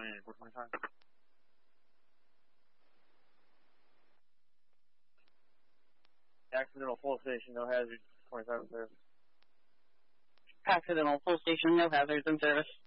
425. Accidental full station, no hazard, 25 in service. Accidental full station, no hazards in service.